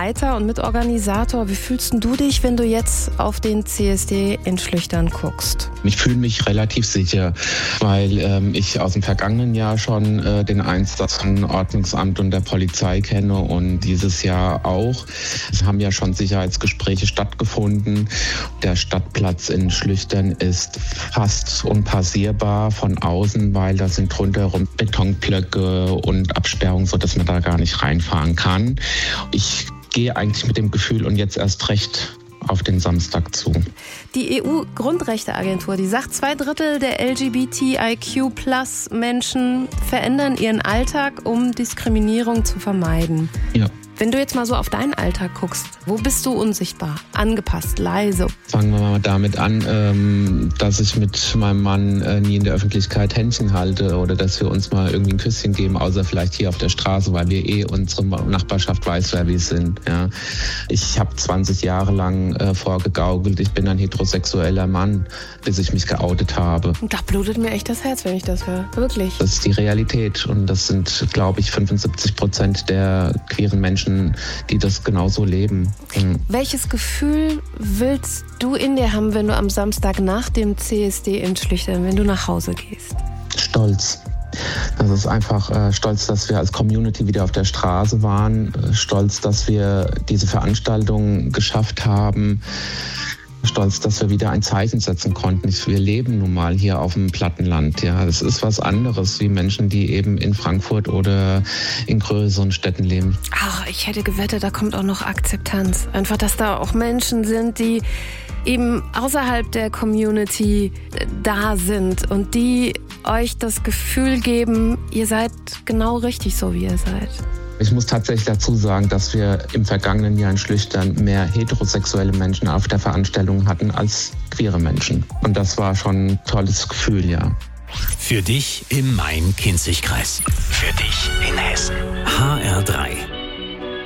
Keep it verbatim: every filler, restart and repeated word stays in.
Leiter und Mitorganisator. Wie fühlst du dich, wenn du jetzt auf den C S D in Schlüchtern guckst? Ich fühle mich relativ sicher, weil ähm, ich aus dem vergangenen Jahr schon äh, den Einsatz von Ordnungsamt und der Polizei kenne und dieses Jahr auch. Es haben ja schon Sicherheitsgespräche stattgefunden. Der Stadtplatz in Schlüchtern ist fast unpassierbar von außen, weil da sind rundherum Betonblöcke und Absperrungen, sodass man da gar nicht reinfahren kann. Ich gehe eigentlich mit dem Gefühl und jetzt erst recht auf den Samstag zu. Die E U-Grundrechteagentur, die sagt, zwei Drittel der L G B T I Q Plus Menschen verändern ihren Alltag, um Diskriminierung zu vermeiden. Ja. Wenn du jetzt mal so auf deinen Alltag guckst, wo bist du unsichtbar, angepasst, leise? Fangen wir mal damit an, dass ich mit meinem Mann nie in der Öffentlichkeit Händchen halte oder dass wir uns mal irgendwie ein Küsschen geben, außer vielleicht hier auf der Straße, weil wir eh unsere Nachbarschaft weiß, wer wir sind. Ja. Ich habe zwanzig Jahre lang äh, vorgegaukelt, ich bin ein heterosexueller Mann, bis ich mich geoutet habe. Da blutet mir echt das Herz, wenn ich das höre. Wirklich. Das ist die Realität und das sind, glaube ich, fünfundsiebzig Prozent der queeren Menschen, die das genauso leben. Mhm. Welches Gefühl willst du in dir haben, wenn du am Samstag nach dem C S D in Schlüchtern, wenn du nach Hause gehst? Stolz. Das ist einfach äh, stolz, dass wir als Community wieder auf der Straße waren. Äh, stolz, dass wir diese Veranstaltung geschafft haben. Stolz, dass wir wieder ein Zeichen setzen konnten. Wir leben nun mal hier auf dem Plattenland. Ja, das ist was anderes wie Menschen, die eben in Frankfurt oder in größeren Städten leben. Ach, ich hätte gewettet, da kommt auch noch Akzeptanz. Einfach, dass da auch Menschen sind, die eben außerhalb der Community da sind und die euch das Gefühl geben, ihr seid genau richtig so, wie ihr seid. Ich muss tatsächlich dazu sagen, dass wir im vergangenen Jahr in Schlüchtern mehr heterosexuelle Menschen auf der Veranstaltung hatten als queere Menschen. Und das war schon ein tolles Gefühl, ja. Für dich im Main-Kinzig-Kreis. Für dich in Hessen. H R drei.